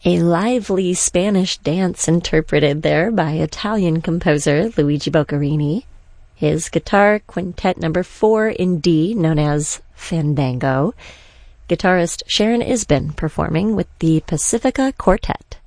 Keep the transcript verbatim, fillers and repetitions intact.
A lively Spanish dance interpreted there by Italian composer Luigi Boccherini. His guitar quintet number four in D, known as Fandango. Guitarist Sharon Isbin performing with the Pacifica Quartet.